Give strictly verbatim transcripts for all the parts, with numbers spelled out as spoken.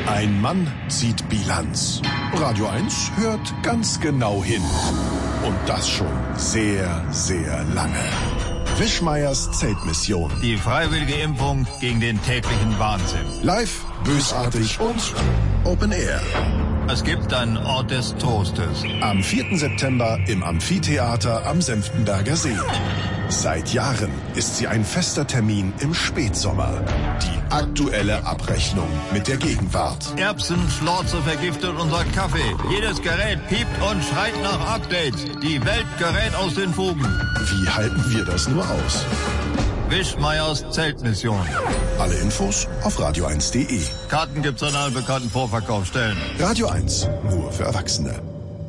Ein Mann zieht Bilanz. Radio eins hört ganz genau hin. Und das schon sehr, sehr lange. Wischmeiers Zeltmission. Die freiwillige Impfung gegen den täglichen Wahnsinn. Live, bösartig und Open Air. Es gibt einen Ort des Trostes. Am vierten September im Amphitheater am Senftenberger See. Seit Jahren ist sie ein fester Termin im Spätsommer. Die aktuelle Abrechnung mit der Gegenwart. Erbsenschlorze vergiftet unser Kaffee. Jedes Gerät piept und schreit nach Updates. Die Welt gerät aus den Fugen. Wie halten wir das nur aus? Wischmeiers Zeltmission. Alle Infos auf radio eins punkt de. Karten gibt's an allen bekannten Vorverkaufsstellen. Radio eins, nur für Erwachsene.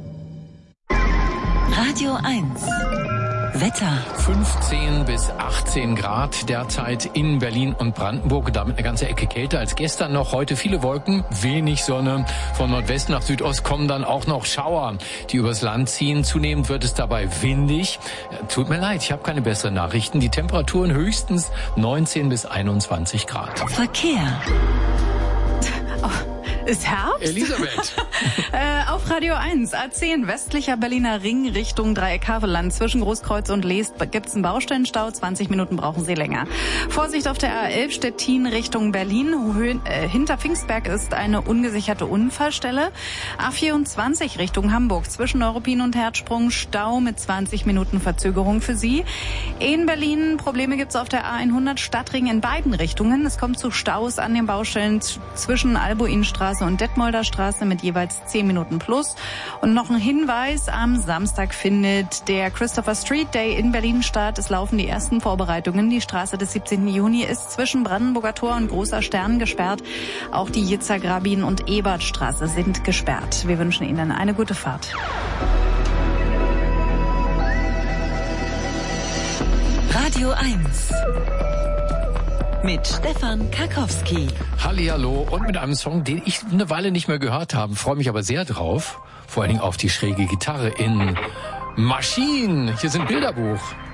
Radio eins. Wetter. fünfzehn bis achtzehn Grad derzeit in Berlin und Brandenburg. Damit eine ganze Ecke kälter als gestern noch. Heute viele Wolken, wenig Sonne. Von Nordwest nach Südost kommen dann auch noch Schauer, die übers Land ziehen. Zunehmend wird es dabei windig. Tut mir leid, ich habe keine besseren Nachrichten. Die Temperaturen höchstens neunzehn bis einundzwanzig Grad. Verkehr. Oh. Ist Herbst? Elisabeth. äh, auf Radio eins, A zehn, westlicher Berliner Ring Richtung Dreieck-Havelland. Zwischen Großkreuz und Leest gibt's einen Baustellenstau. zwanzig Minuten brauchen Sie länger. Vorsicht auf der A elf Stettin Richtung Berlin. Höhen, äh, hinter Pfingstberg ist eine ungesicherte Unfallstelle. A vierundzwanzig Richtung Hamburg. Zwischen Neuruppin und Herzsprung Stau mit zwanzig Minuten Verzögerung für Sie. In Berlin Probleme gibt's auf der A hundert Stadtring in beiden Richtungen. Es kommt zu Staus an den Baustellen zwischen Albuinstraße und Detmolder Straße mit jeweils zehn Minuten plus. Und noch ein Hinweis, am Samstag findet der Christopher Street Day in Berlin statt. Es laufen die ersten Vorbereitungen. Die Straße des siebzehnten Juni ist zwischen Brandenburger Tor und Großer Stern gesperrt. Auch die Yitzhak-Rabin- und Ebertstraße sind gesperrt. Wir wünschen Ihnen eine gute Fahrt. Radio eins. Mit Stefan Karkowski. Hallihallo und mit einem Song, den ich eine Weile nicht mehr gehört habe. Freue mich aber sehr drauf. Vor allen Dingen auf die schräge Gitarre in Machine. Hier sind Bilderbuch.